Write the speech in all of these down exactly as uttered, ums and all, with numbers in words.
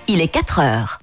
il est quatre heures.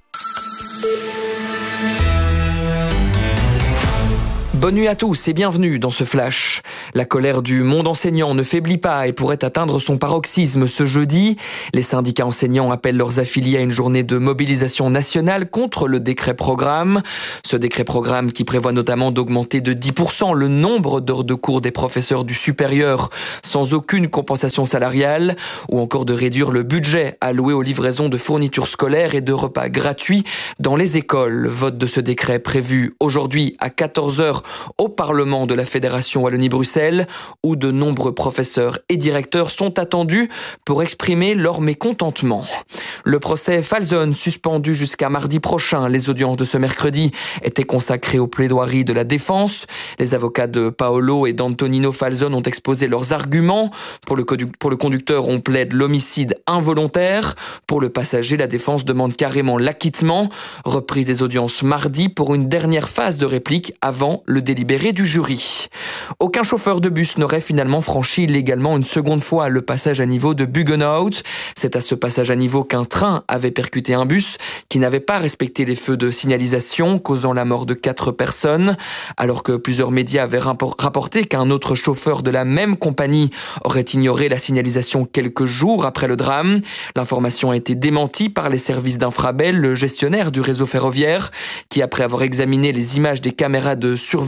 Bonne nuit à tous et bienvenue dans ce flash. La colère du monde enseignant ne faiblit pas et pourrait atteindre son paroxysme ce jeudi. Les syndicats enseignants appellent leurs affiliés à une journée de mobilisation nationale contre le décret programme. Ce décret programme qui prévoit notamment d'augmenter de dix pour cent le nombre d'heures de cours des professeurs du supérieur sans aucune compensation salariale ou encore de réduire le budget alloué aux livraisons de fournitures scolaires et de repas gratuits dans les écoles. Vote de ce décret prévu aujourd'hui à quatorze heures au Parlement de la Fédération Wallonie-Bruxelles, où de nombreux professeurs et directeurs sont attendus pour exprimer leur mécontentement. Le procès Falzon, suspendu jusqu'à mardi prochain, les audiences de ce mercredi étaient consacrées aux plaidoiries de la défense. Les avocats de Paolo et d'Antonino Falzon ont exposé leurs arguments. Pour le, conduc- pour le conducteur, on plaide l'homicide involontaire. Pour le passager, la défense demande carrément l'acquittement. Reprise des audiences mardi pour une dernière phase de réplique avant le délibéré du jury. Aucun chauffeur de bus n'aurait finalement franchi illégalement une seconde fois le passage à niveau de Buggenhout. C'est à ce passage à niveau qu'un train avait percuté un bus qui n'avait pas respecté les feux de signalisation, causant la mort de quatre personnes. Alors que plusieurs médias avaient rapporté qu'un autre chauffeur de la même compagnie aurait ignoré la signalisation quelques jours après le drame, l'information a été démentie par les services d'Infrabel, le gestionnaire du réseau ferroviaire, qui après avoir examiné les images des caméras de surveillance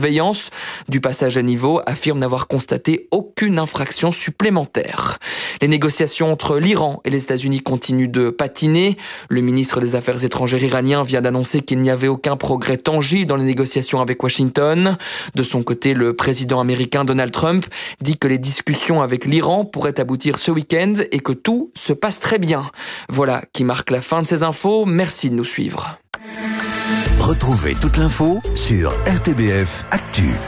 du passage à niveau affirme n'avoir constaté aucune infraction supplémentaire. Les négociations entre l'Iran et les États-Unis continuent de patiner. Le ministre des Affaires étrangères iranien vient d'annoncer qu'il n'y avait aucun progrès tangible dans les négociations avec Washington. De son côté, le président américain Donald Trump dit que les discussions avec l'Iran pourraient aboutir ce week-end et que tout se passe très bien. Voilà qui marque la fin de ces infos. Merci de nous suivre. Retrouvez toute l'info sur R T B F Actu.